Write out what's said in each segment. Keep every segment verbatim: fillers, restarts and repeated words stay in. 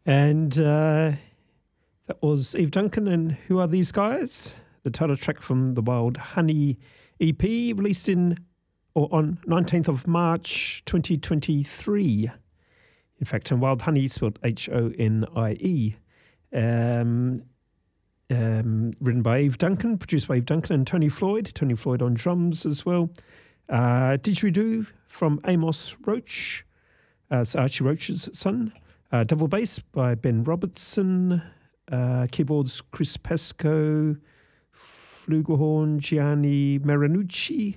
And uh, that was Eve Duncan and Who Are These Guys? The title track from the Wild Honey E P, released in or on nineteenth of March twenty twenty-three. In fact, and Wild Honey spelled H O N I E. Um, um, written by Eve Duncan, produced by Eve Duncan and Tony Floyd. Tony Floyd on drums as well. Uh, Didgeridoo from Amos Roach, uh, so Archie Roach's son. Uh, double bass by Ben Robertson. Uh, keyboards Chris Pascoe. Flugelhorn Gianni Marinucci.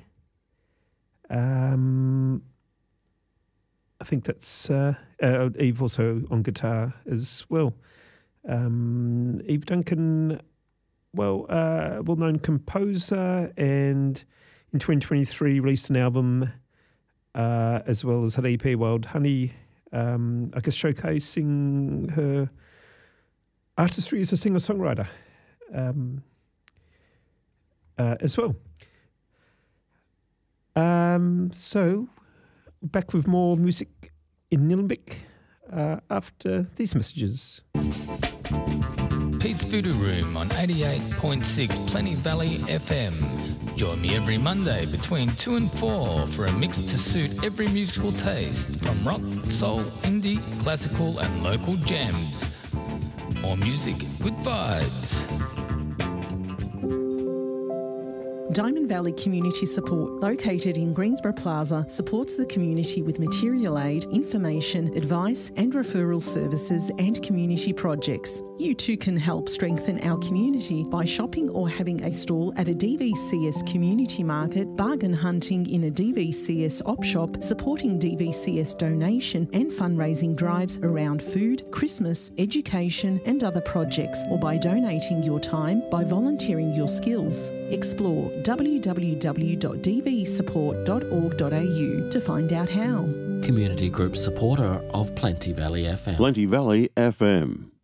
Um, I think that's uh, uh, Eve also on guitar as well. Um, Eve Duncan, well, uh, well-known composer, and in twenty twenty-three released an album uh, as well as an E P, Wild Honey, um, I guess showcasing her artistry as a singer-songwriter um, uh, as well. Um, so, back with more music in Nillumbik uh, after these messages. Pete's Voodoo Room on eighty-eight point six Plenty Valley F M. Join me every Monday between two and four for a mix to suit every musical taste, from rock, soul, indie, classical and local gems. More music with vibes. Diamond Valley Community Support, located in Greensborough Plaza, supports the community with material aid, information, advice and referral services and community projects. You too can help strengthen our community by shopping or having a stall at a D V C S community market, bargain hunting in a D V C S op shop, supporting D V C S donation and fundraising drives around food, Christmas, education and other projects, or by donating your time by volunteering your skills. Explore w w w dot d v support dot org dot a u to find out how. Community group supporter of Plenty Valley F M. Plenty Valley F M.